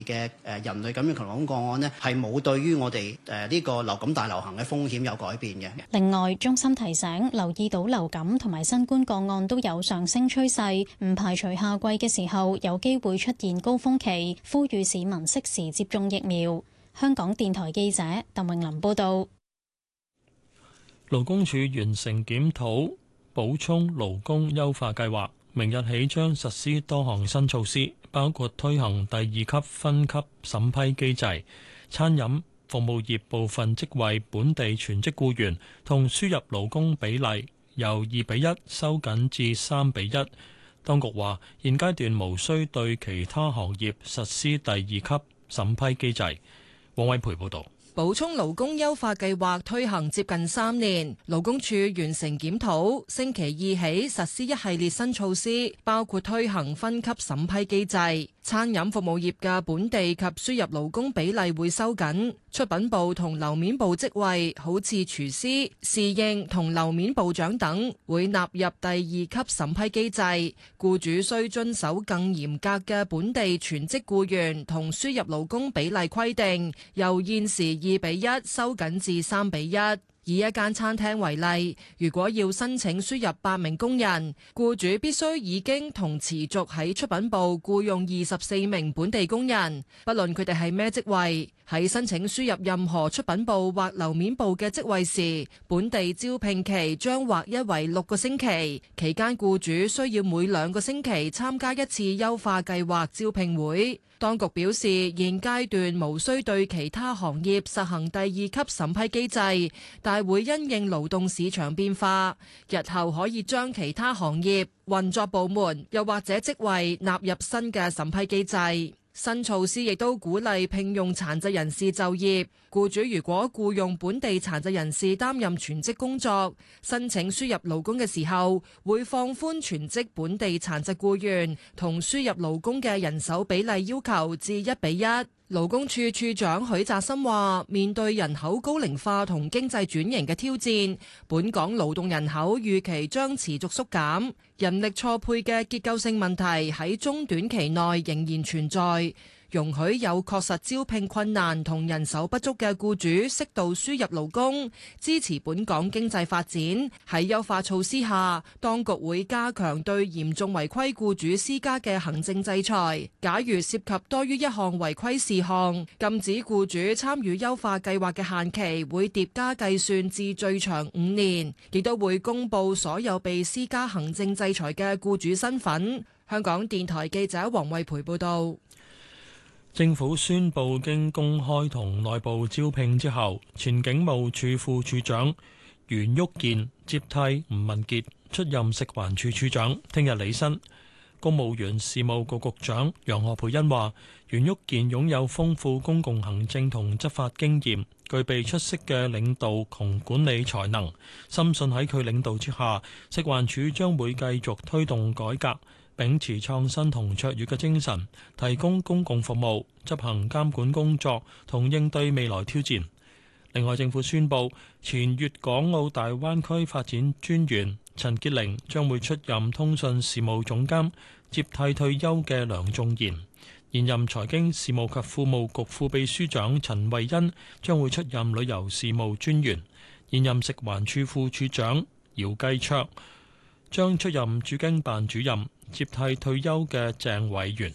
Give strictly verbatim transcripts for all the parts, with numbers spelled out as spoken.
嘅誒人類感染禽流感個案呢，係冇對於我哋誒呢個流感大流行嘅風險有改變嘅。 另外，中心提醒留意到流感同埋新冠個案都有上升趨勢，唔排除夏季嘅時候有機會出現高峰期，呼籲市民適時接種疫苗。香港電台記者鄧穎琳報道。 勞工處完成檢討補充勞工優化計劃，明日起將實施多項新措施，包括推行第二級分級審批機制，餐飲服務業部分職位本地全職僱員同輸入勞工比例由二比一收緊至三比一。當局話，現階段無需對其他行業實施第二級審批機制。黃偉培報導。 補充勞工優化計劃推行接近三年，勞工處完成檢討，星期二起實施一系列新措施，包括推行分級審批機制。餐飲服務業嘅本地及輸入勞工比例會收緊，出品部同樓面部職位，好似廚師、侍應同樓面部長等，會納入第二級審批機制。僱主需遵守更嚴格嘅本地全職僱員同輸入勞工比例規定，由現時二比一收緊至三比一。以一間餐廳為例，如果要申請輸入八名工人，僱主必須已經同持續喺出品部僱用二十四名本地工人，不論佢哋係咩職位。喺申請輸入任何出品部或樓面部嘅職位時，本地招聘期將劃一為六個星期，期間僱主需要每兩個星期參加一次優化計劃招聘會。當局表示，現階段無需對其他行業實行第二級審批機制，但會因應勞動市場變化，日後可以將其他行業、運作部門又或者職位納入新嘅審批機制。新措施亦都鼓勵聘用殘疾人士就業，僱主如果僱用本地殘疾人士擔任全職工作，申請輸入勞工嘅時候，會放寬全職本地殘疾僱員同輸入勞工嘅人手比例要求至一比一。勞工處處長許澤森話，面對人口高齡化同經濟轉型嘅挑戰，本港勞動人口預期將持續縮減，人力錯配嘅結構性問題喺中短期內仍然存在。容許有確實招聘困難同人手不足嘅僱主適度輸入勞工，支持本港經濟發展。喺優化措施下，當局會加強對嚴重違規僱主施加嘅行政制裁。假如涉及多於一項違規事項，禁止僱主參與優化計劃嘅限期會疊加計算至最長五年，亦都會公佈所有被施加行政制裁嘅僱主身份。香港電台記者黃慧培報道。 政府宣布經公開同內部招聘之後，前警務處副處長袁旭健接替吳文傑出任食環署署長，聽日履新。公務員事務局局長楊何蓓茵話，袁旭健擁有豐富公共行政同執法經驗，具備出色嘅領導同管理才能，深信喺佢領導之下，食環署將會繼續推動改革，秉持創新同卓越嘅精神，提供公共服務，執行監管工作同應對未來挑戰。另外，政府宣布前粵港澳大灣區發展專員陳潔玲將會出任通訊事務總監，接替退休嘅梁仲賢。現任財經事務及庫務局副秘書長陳慧欣將會出任旅遊事務專員。現任食環署副署長姚繼卓將出任駐京辦主任，接替退休嘅鄭偉源。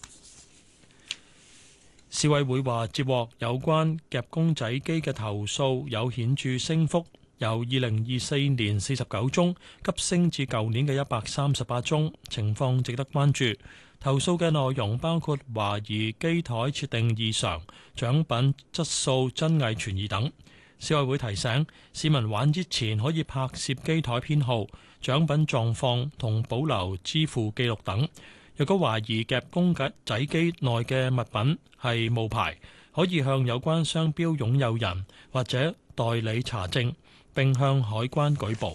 消委會話接獲有關夾公仔機嘅投訴有顯著升幅，由二零二四年四十九宗急升至舊年嘅一百三十八宗，情況值得關注。投訴嘅內容包括懷疑機台設定異常、獎品質素真偽存疑等。消委會提醒市民玩之前可以拍攝機台編號、獎品狀況同保留支付記錄等。若果懷疑夾公仔機內嘅物品係冒牌，可以向有關商標擁有人或者代理查證，並向海關舉報。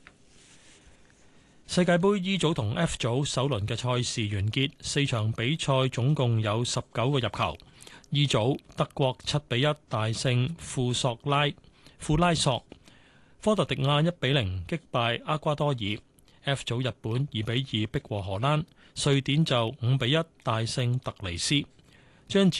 世界盃 E 組同 F 組首輪嘅賽事完結，四場比賽總共有十九個入球。E 組德國七比一大勝庫索拉庫拉索，科特迪亞一比零擊敗厄瓜多爾。F 組日本二比二逼和荷蘭，瑞典就五比一大勝突尼斯。 將